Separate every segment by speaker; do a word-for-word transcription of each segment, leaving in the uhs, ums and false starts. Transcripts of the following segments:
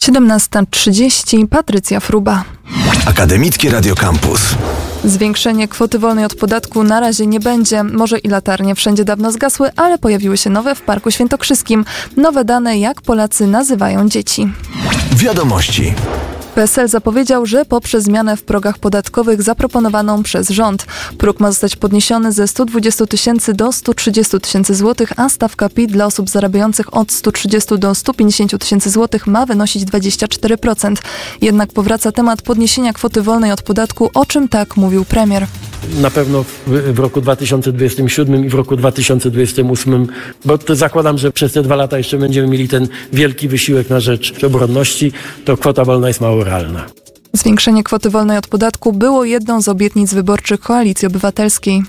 Speaker 1: siedemnasta trzydzieści. Patrycja Fruba.
Speaker 2: Akademickie Radio Campus.
Speaker 1: Zwiększenie kwoty wolnej od podatku na razie nie będzie. Morze i latarnie wszędzie dawno zgasły, ale pojawiły się nowe w Parku Świętokrzyskim. Nowe dane, jak Polacy nazywają dzieci.
Speaker 2: Wiadomości.
Speaker 1: P S L zapowiedział, że poprze zmianę w progach podatkowych zaproponowaną przez rząd. Próg ma zostać podniesiony ze stu dwudziestu tysięcy do stu trzydziestu tysięcy złotych, a stawka P I T dla osób zarabiających od stu trzydziestu do stu pięćdziesięciu tysięcy złotych ma wynosić dwadzieścia cztery procent. Jednak powraca temat podniesienia kwoty wolnej od podatku, o czym tak mówił premier.
Speaker 3: Na pewno w, w roku dwa tysiące dwudziestym siódmym i w roku dwa tysiące dwudziestym ósmym, bo to zakładam, że przez te dwa lata jeszcze będziemy mieli ten wielki wysiłek na rzecz obronności, to kwota wolna jest mało realna.
Speaker 1: Zwiększenie kwoty wolnej od podatku było jedną z obietnic wyborczych Koalicji Obywatelskiej.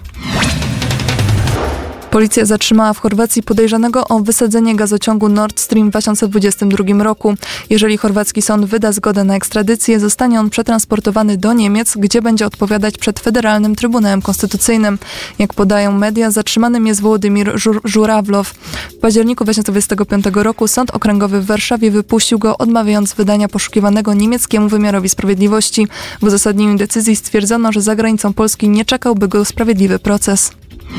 Speaker 1: Policja zatrzymała w Chorwacji podejrzanego o wysadzenie gazociągu Nord Stream w dwa tysiące dwudziestym drugim roku. Jeżeli chorwacki sąd wyda zgodę na ekstradycję, zostanie on przetransportowany do Niemiec, gdzie będzie odpowiadać przed Federalnym Trybunałem Konstytucyjnym. Jak podają media, zatrzymanym jest Wołodymir Żur- Żurawlow. W październiku dwa tysiące dwudziestego piątego roku Sąd Okręgowy w Warszawie wypuścił go, odmawiając wydania poszukiwanego niemieckiemu wymiarowi sprawiedliwości. W uzasadnieniu decyzji stwierdzono, że za granicą Polski nie czekałby go sprawiedliwy proces.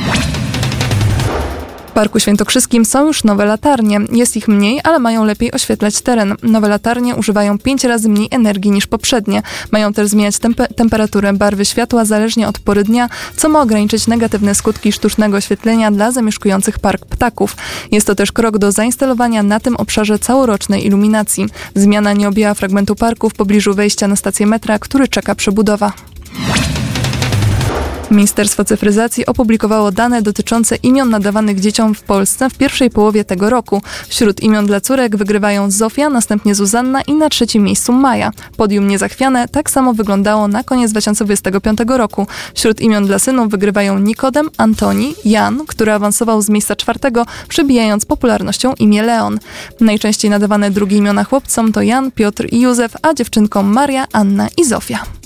Speaker 1: W Parku Świętokrzyskim są już nowe latarnie. Jest ich mniej, ale mają lepiej oświetlać teren. Nowe latarnie używają pięć razy mniej energii niż poprzednie. Mają też zmieniać tempe- temperaturę barwy światła zależnie od pory dnia, co ma ograniczyć negatywne skutki sztucznego oświetlenia dla zamieszkujących park ptaków. Jest to też krok do zainstalowania na tym obszarze całorocznej iluminacji. Zmiana nie objęła fragmentu parku w pobliżu wejścia na stację metra, który czeka przebudowa. Ministerstwo Cyfryzacji opublikowało dane dotyczące imion nadawanych dzieciom w Polsce w pierwszej połowie tego roku. Wśród imion dla córek wygrywają Zofia, następnie Zuzanna i na trzecim miejscu Maja. Podium niezachwiane tak samo wyglądało na koniec dwa tysiące dwudziestego piątego roku. Wśród imion dla synów wygrywają Nikodem, Antoni, Jan, który awansował z miejsca czwartego, przybijając popularnością imię Leon. Najczęściej nadawane drugie imiona chłopcom to Jan, Piotr i Józef, a dziewczynkom Maria, Anna i Zofia.